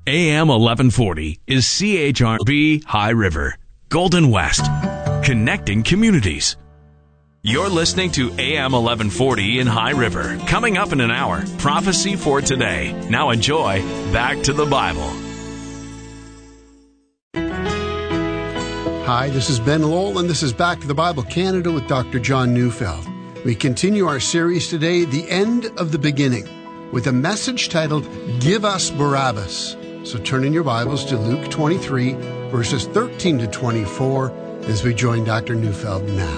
AM 1140 is CHRB High River, Golden West, connecting communities. You're listening to AM 1140 in High River. Coming up in an hour, Prophecy for Today. Now enjoy Back to the Bible. Hi, this is Ben Lowell, and this is Back to the Bible Canada with Dr. John Neufeld. We continue our series today, The End of the Beginning, with a message titled, Give Us Barabbas. So turn in your Bibles to Luke 23, verses 13 to 24, as we join Dr. Neufeld now.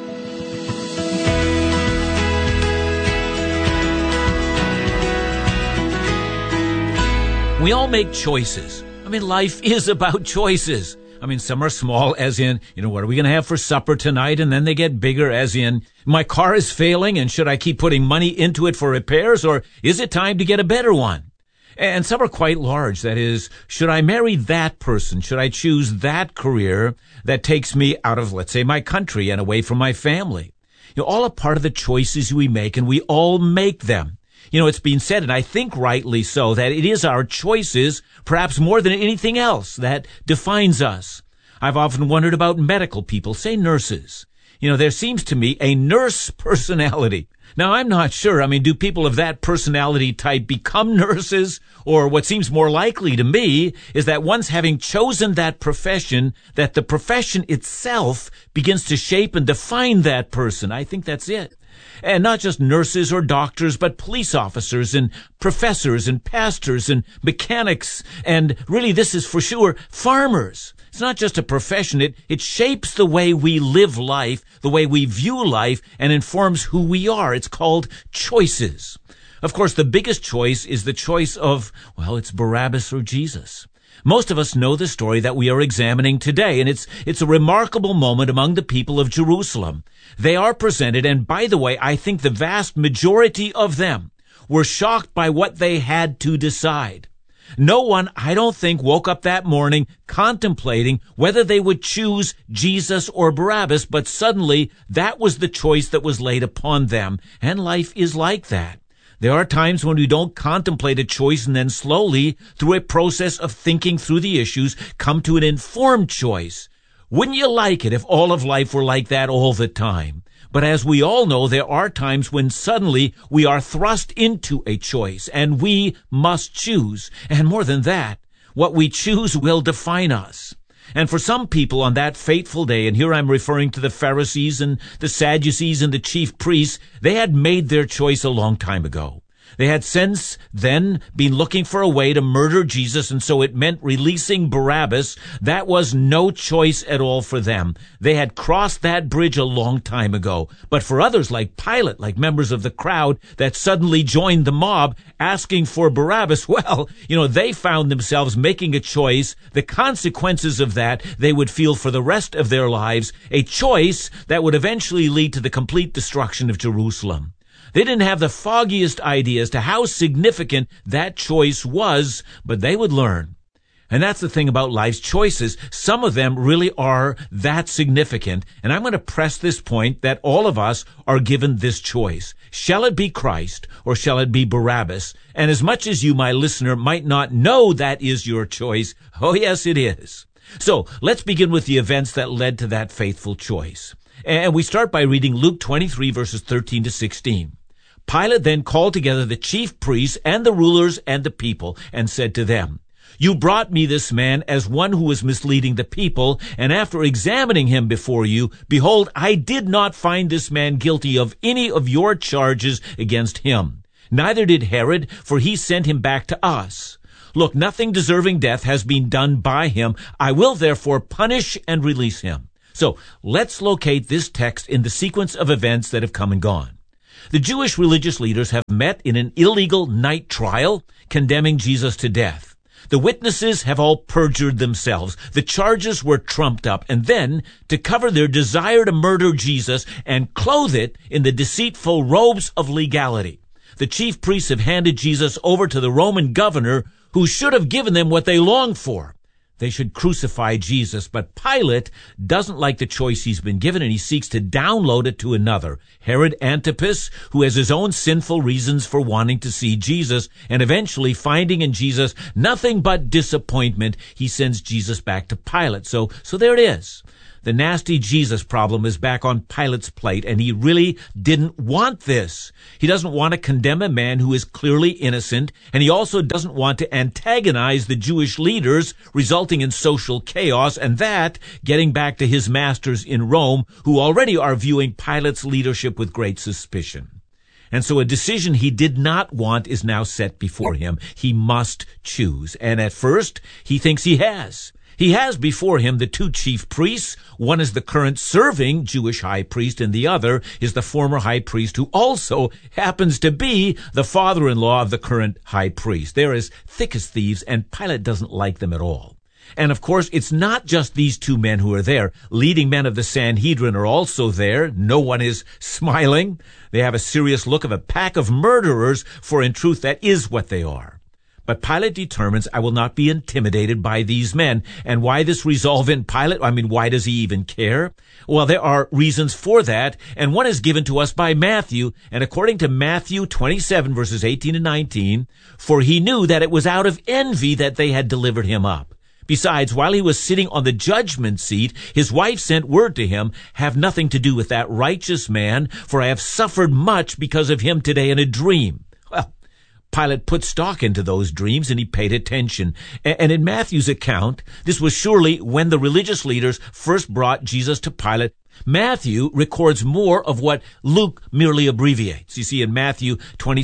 We all make choices. Life is about choices. Some are small, as in, what are we going to have for supper tonight? And then they get bigger, as in, my car is failing, and should I keep putting money into it for repairs, or is it time to get a better one? And some are quite large. That is, should I marry that person? Should I choose that career that takes me out of, let's say, my country and away from my family? All a part of the choices we make, and we all make them. It's been said, and I think rightly so, that it is our choices, perhaps more than anything else, that defines us. I've often wondered about medical people, say nurses. There seems to me a nurse personality. Now, I'm not sure. Do people of that personality type become nurses? Or what seems more likely to me is that once having chosen that profession, that the profession itself begins to shape and define that person. I think that's it. And not just nurses or doctors, but police officers and professors and pastors and mechanics. And really, this is for sure farmers. It's not just a profession. It shapes the way we live life, the way we view life, and informs who we are. It's called choices. Of course, the biggest choice is the choice of, it's Barabbas or Jesus. Most of us know the story that we are examining today, and it's a remarkable moment among the people of Jerusalem. They are presented, and by the way, I think the vast majority of them were shocked by what they had to decide. No one, I don't think, woke up that morning contemplating whether they would choose Jesus or Barabbas, but suddenly that was the choice that was laid upon them, and life is like that. There are times when we don't contemplate a choice and then slowly, through a process of thinking through the issues, come to an informed choice. Wouldn't you like it if all of life were like that all the time? But as we all know, there are times when suddenly we are thrust into a choice, and we must choose. And more than that, what we choose will define us. And for some people on that fateful day, and here I'm referring to the Pharisees and the Sadducees and the chief priests, they had made their choice a long time ago. They had since then been looking for a way to murder Jesus, and so it meant releasing Barabbas. That was no choice at all for them. They had crossed that bridge a long time ago. But for others like Pilate, like members of the crowd that suddenly joined the mob asking for Barabbas, they found themselves making a choice. The consequences of that they would feel for the rest of their lives, a choice that would eventually lead to the complete destruction of Jerusalem. They didn't have the foggiest idea as to how significant that choice was, but they would learn. And that's the thing about life's choices. Some of them really are that significant. And I'm going to press this point that all of us are given this choice. Shall it be Christ or shall it be Barabbas? And as much as you, my listener, might not know that is your choice, oh yes, it is. So let's begin with the events that led to that faithful choice. And we start by reading Luke 23, verses 13 to 16. Pilate then called together the chief priests and the rulers and the people and said to them, You brought me this man as one who was misleading the people, and after examining him before you, behold, I did not find this man guilty of any of your charges against him. Neither did Herod, for he sent him back to us. Look, nothing deserving death has been done by him. I will therefore punish and release him. So let's locate this text in the sequence of events that have come and gone. The Jewish religious leaders have met in an illegal night trial, condemning Jesus to death. The witnesses have all perjured themselves. The charges were trumped up. And then, to cover their desire to murder Jesus and clothe it in the deceitful robes of legality, the chief priests have handed Jesus over to the Roman governor, who should have given them what they longed for. they should crucify Jesus. But Pilate doesn't like the choice he's been given, and he seeks to download it to another, Herod Antipas, who has his own sinful reasons for wanting to see Jesus, and eventually finding in Jesus nothing but disappointment, he sends Jesus back to Pilate. So there it is. The nasty Jesus problem is back on Pilate's plate, and he really didn't want this. He doesn't want to condemn a man who is clearly innocent, and he also doesn't want to antagonize the Jewish leaders, resulting in social chaos, and that getting back to his masters in Rome, who already are viewing Pilate's leadership with great suspicion. And so a decision he did not want is now set before him. He must choose. And at first, he thinks he has. He has before him the two chief priests. One is the current serving Jewish high priest, and the other is the former high priest who also happens to be the father-in-law of the current high priest. They're as thick as thieves, and Pilate doesn't like them at all. And of course, it's not just these two men who are there. Leading men of the Sanhedrin are also there. No one is smiling. They have a serious look of a pack of murderers, for in truth that is what they are. But Pilate determines, I will not be intimidated by these men. And why this resolve in Pilate? I mean, why does he even care? Well, there are reasons for that, and one is given to us by Matthew. And according to Matthew 27, verses 18 and 19, for he knew that it was out of envy that they had delivered him up. Besides, while he was sitting on the judgment seat, his wife sent word to him, have nothing to do with that righteous man, for I have suffered much because of him today in a dream. Well, Pilate put stock into those dreams, and he paid attention. And in Matthew's account, this was surely when the religious leaders first brought Jesus to Pilate. Matthew records more of what Luke merely abbreviates. You see, in Matthew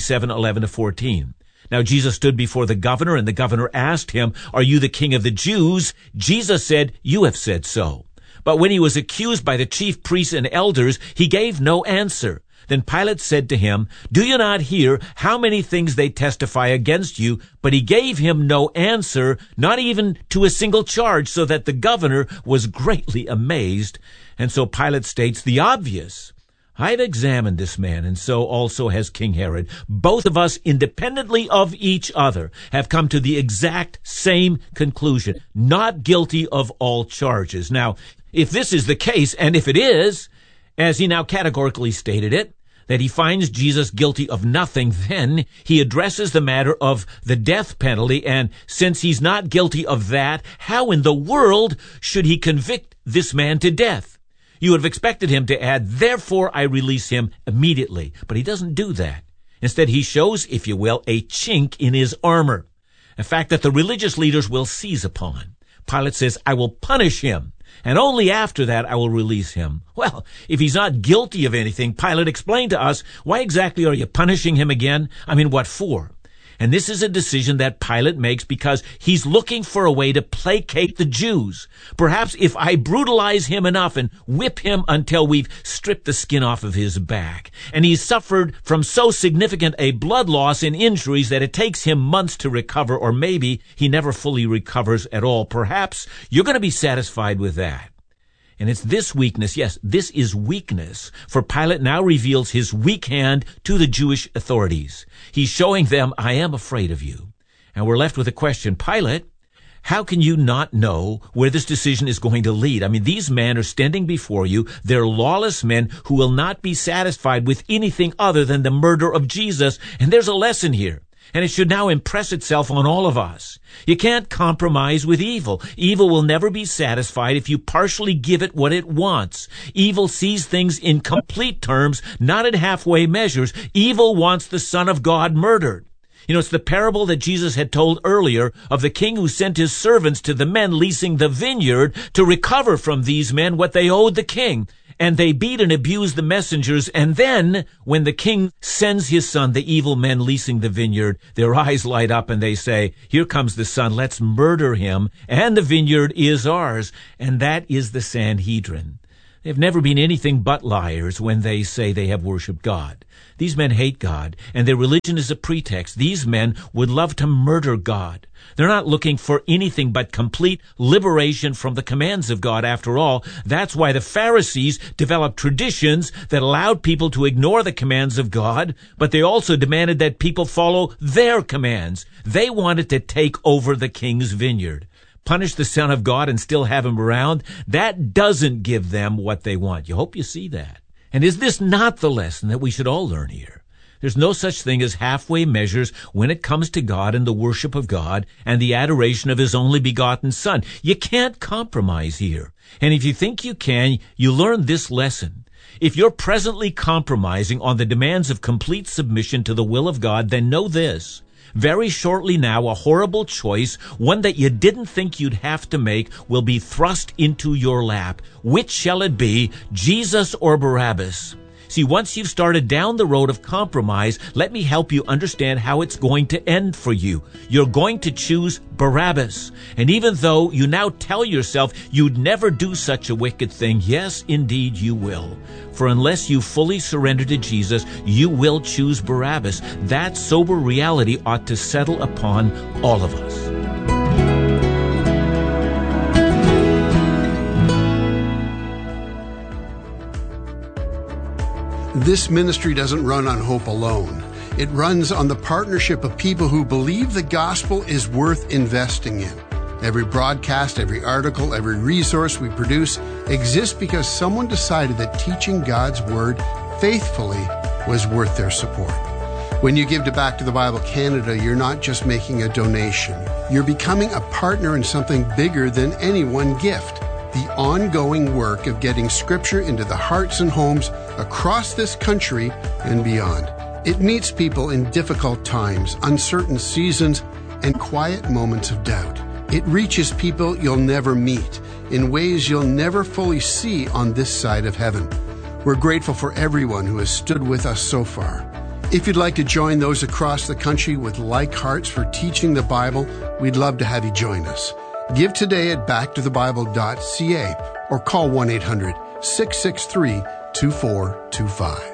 27:11-14. Now Jesus stood before the governor, and the governor asked him, are you the king of the Jews? Jesus said, you have said so. But when he was accused by the chief priests and elders, he gave no answer. Then Pilate said to him, do you not hear how many things they testify against you? But he gave him no answer, not even to a single charge, so that the governor was greatly amazed. And so Pilate states the obvious. I've examined this man, and so also has King Herod. Both of us, independently of each other, have come to the exact same conclusion, not guilty of all charges. Now, if this is the case, and if it is, as he now categorically stated it, that he finds Jesus guilty of nothing, then he addresses the matter of the death penalty, and since he's not guilty of that, how in the world should he convict this man to death? You would have expected him to add, therefore I release him immediately. But he doesn't do that. Instead, he shows, if you will, a chink in his armor, a fact that the religious leaders will seize upon. Pilate says, I will punish him, and only after that I will release him. Well, if he's not guilty of anything, Pilate explained to us, why exactly are you punishing him again? I mean, what for? And this is a decision that Pilate makes because he's looking for a way to placate the Jews. Perhaps if I brutalize him enough and whip him until we've stripped the skin off of his back, and he's suffered from so significant a blood loss and injuries that it takes him months to recover, or maybe he never fully recovers at all, perhaps you're going to be satisfied with that. And it's this weakness, yes, this is weakness, for Pilate now reveals his weak hand to the Jewish authorities. He's showing them, I am afraid of you. And we're left with a question, Pilate, how can you not know where this decision is going to lead? I mean, these men are standing before you. They're lawless men who will not be satisfied with anything other than the murder of Jesus. And there's a lesson here. And it should now impress itself on all of us. You can't compromise with evil. Evil will never be satisfied if you partially give it what it wants. Evil sees things in complete terms, not in halfway measures. Evil wants the Son of God murdered. You know, it's the parable that Jesus had told earlier of the king who sent his servants to the men leasing the vineyard to recover from these men what they owed the king. And they beat and abuse the messengers. And then, when the king sends his son, the evil men leasing the vineyard, their eyes light up and they say, here comes the son, let's murder him, and the vineyard is ours. And that is the Sanhedrin. They've never been anything but liars when they say they have worshiped God. These men hate God, and their religion is a pretext. These men would love to murder God. They're not looking for anything but complete liberation from the commands of God. After all, that's why the Pharisees developed traditions that allowed people to ignore the commands of God, but they also demanded that people follow their commands. They wanted to take over the king's vineyard. punish the Son of God and still have him around, that doesn't give them what they want. You hope you see that. And is this not the lesson that we should all learn here? There's no such thing as halfway measures when it comes to God and the worship of God and the adoration of his only begotten Son. You can't compromise here. And if you think you can, you learn this lesson. If you're presently compromising on the demands of complete submission to the will of God, then know this. Very shortly now, a horrible choice, one that you didn't think you'd have to make, will be thrust into your lap. Which shall it be, Jesus or Barabbas? See, once you've started down the road of compromise, let me help you understand how it's going to end for you. You're going to choose Barabbas. And even though you now tell yourself you'd never do such a wicked thing, yes, indeed you will. For unless you fully surrender to Jesus, you will choose Barabbas. That sober reality ought to settle upon all of us. This ministry doesn't run on hope alone. It runs on the partnership of people who believe the gospel is worth investing in. Every broadcast, every article, every resource we produce exists because someone decided that teaching God's Word faithfully was worth their support. When you give to Back to the Bible Canada, you're not just making a donation. You're becoming a partner in something bigger than any one gift. The ongoing work of getting Scripture into the hearts and homes across this country and beyond. It meets people in difficult times, uncertain seasons, and quiet moments of doubt. It reaches people you'll never meet in ways you'll never fully see on this side of heaven. We're grateful for everyone who has stood with us so far. If you'd like to join those across the country with like hearts for teaching the Bible, we'd love to have you join us. Give today at backtothebible.ca or call 1-800-663-2425.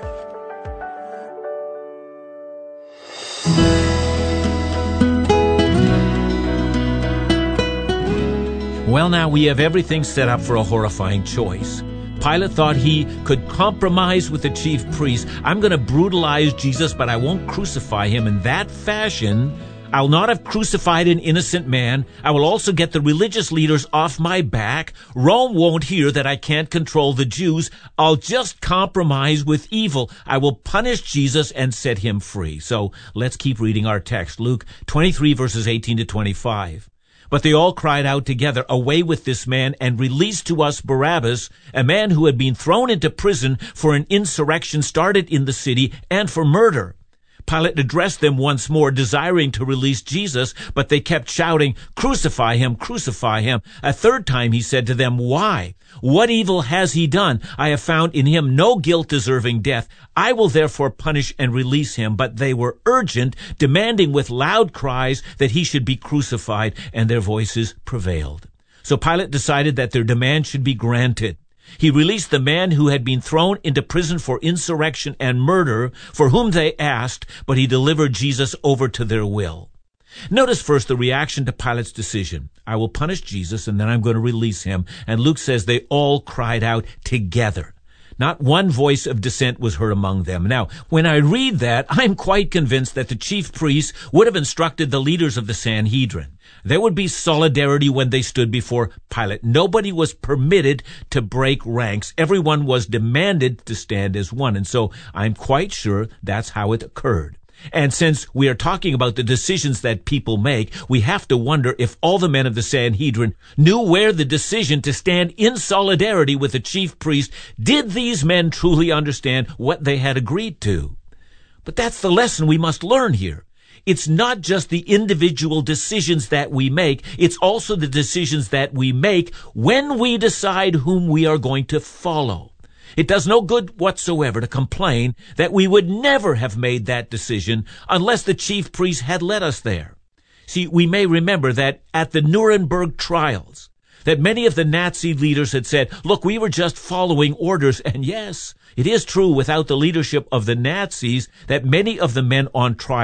Well, now we have everything set up for a horrifying choice. Pilate thought he could compromise with the chief priest. I'm going to brutalize Jesus, but I won't crucify him in that fashion. I'll not have crucified an innocent man. I will also get the religious leaders off my back. Rome won't hear that I can't control the Jews. I'll just compromise with evil. I will punish Jesus and set him free. So let's keep reading our text. Luke 23 verses 18 to 25. But they all cried out together, "Away with this man, and release to us Barabbas, a man who had been thrown into prison for an insurrection started in the city and for murder." Pilate addressed them once more, desiring to release Jesus, but they kept shouting, "Crucify him, crucify him." A third time he said to them, "Why? What evil has he done? I have found in him no guilt deserving death. I will therefore punish and release him." But they were urgent, demanding with loud cries that he should be crucified, and their voices prevailed. So Pilate decided that their demand should be granted. He released the man who had been thrown into prison for insurrection and murder, for whom they asked, but he delivered Jesus over to their will. Notice first the reaction to Pilate's decision. I will punish Jesus, and then I'm going to release him. And Luke says they all cried out together. Not one voice of dissent was heard among them. Now, when I read that, I'm quite convinced that the chief priests would have instructed the leaders of the Sanhedrin. There would be solidarity when they stood before Pilate. Nobody was permitted to break ranks. Everyone was demanded to stand as one. And so I'm quite sure that's how it occurred. And since we are talking about the decisions that people make, we have to wonder if all the men of the Sanhedrin knew where the decision to stand in solidarity with the chief priest. Did these men truly understand what they had agreed to? But that's the lesson we must learn here. It's not just the individual decisions that we make, it's also the decisions that we make when we decide whom we are going to follow. It does no good whatsoever to complain that we would never have made that decision unless the chief priest had led us there. See, we may remember that at the Nuremberg trials, that many of the Nazi leaders had said, look, we were just following orders. And yes, it is true without the leadership of the Nazis that many of the men on trial